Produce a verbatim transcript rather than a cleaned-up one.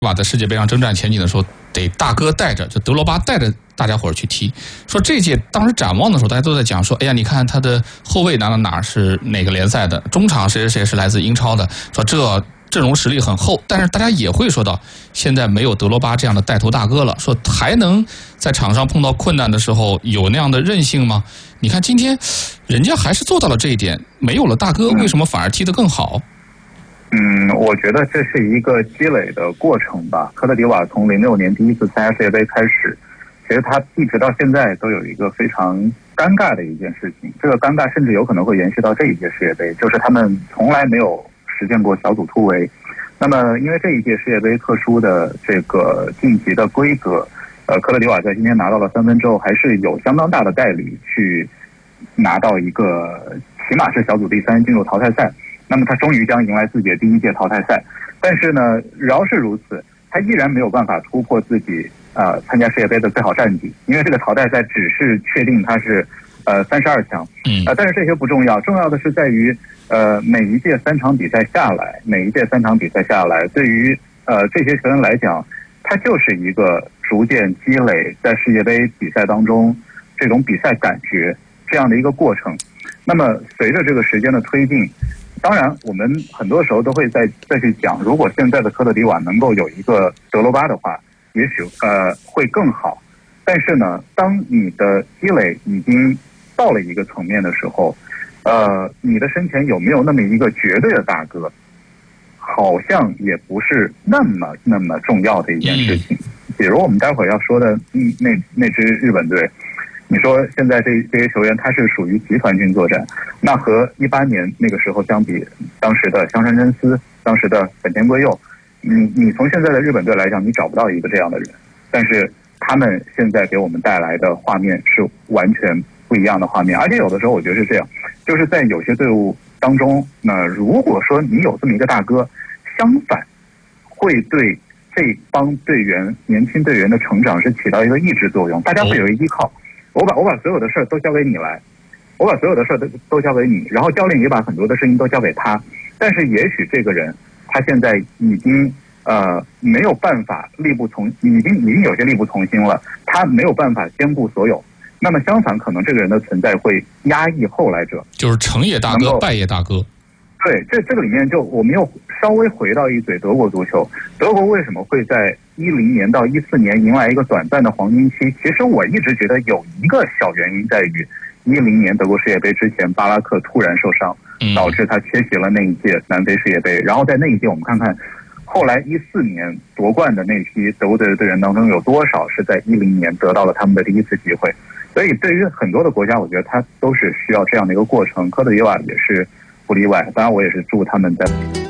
瓦在世界杯上征战前景的时候，得大哥带着，就德罗巴带着大家伙儿去踢。说这届当时展望的时候，大家都在讲说，哎呀，你看他的后卫哪哪哪是哪个联赛的，中场谁谁谁是来自英超的，说这阵容实力很厚。但是大家也会说到，现在没有德罗巴这样的带头大哥了，说还能在场上碰到困难的时候有那样的韧性吗？你看今天人家还是做到了这一点，没有了大哥，为什么反而踢得更好？ 嗯，我觉得这是一个积累的过程吧。科特迪瓦从零六年第一次参加世界杯开始，其实他一直到现在都有一个非常尴尬的一件事情。这个尴尬甚至有可能会延续到这一届世界杯，就是他们从来没有实现过小组突围。那么，因为这一届世界杯特殊的这个晋级的规则，呃，科特迪瓦在今天拿到了三分之后，还是有相当大的概率去拿到一个起码是小组第三，进入淘汰赛。那么他终于将迎来自己的第一届淘汰赛，但是呢，饶是如此，他依然没有办法突破自己呃参加世界杯的最好战绩，因为这个淘汰赛只是确定他是呃三十二强，嗯，呃，但是这些不重要，重要的是在于呃每一届三场比赛下来，每一届三场比赛下来，对于呃这些球员来讲，他就是一个逐渐积累在世界杯比赛当中这种比赛感觉这样的一个过程。那么随着这个时间的推进，当然，我们很多时候都会再再去讲，如果现在的科特迪瓦能够有一个德罗巴的话，也许呃会更好。但是呢，当你的积累已经到了一个层面的时候，呃，你的身前有没有那么一个绝对的大哥，好像也不是那么那么重要的一件事情。比如我们待会儿要说的嗯那那支日本队。你说现在这这些球员他是属于集团军作战，那和一八年那个时候相比，当时的香山真司，当时的本田圭佑，你你从现在的日本队来讲，你找不到一个这样的人，但是他们现在给我们带来的画面是完全不一样的画面，而且有的时候我觉得是这样，就是在有些队伍当中，那如果说你有这么一个大哥，相反会对这帮队员年轻队员的成长是起到一个抑制作用，大家会有一个依靠。我把我把所有的事儿都交给你来，我把所有的事儿都都交给你，然后教练也把很多的事情都交给他。但是也许这个人他现在已经呃没有办法力不从，已经已经有些力不从心了，他没有办法兼顾所有。那么相反，可能这个人的存在会压抑后来者， 就是成也大哥，败也大哥。 对，这这个里面就我们又稍微回到一嘴德国足球，德国为什么会在一零年到一四年迎来一个短暂的黄金期？其实我一直觉得有一个小原因在于，一零年德国世界杯之前，巴拉克突然受伤，导致他缺席了那一届南非世界杯。然后在那一届，我们看看后来一四年夺冠的那批德国队的队员当中，有多少是在一零年得到了他们的第一次机会？所以对于很多的国家，我觉得他都是需要这样的一个过程。科特迪瓦也是不例外，当然我也是祝他们在